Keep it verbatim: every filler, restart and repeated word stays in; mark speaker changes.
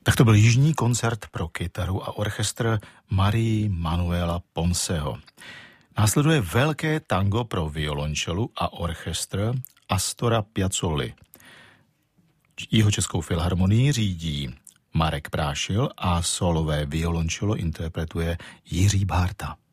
Speaker 1: Tak to byl jižní koncert pro kytaru a orchestr Marii Manuela Ponceho. Následuje velké tango pro violončelu a orchestr Astora Piazzolli. Jihočeskou filharmonii řídí Marek Prášil a solové violončelo interpretuje Jiří Bárta.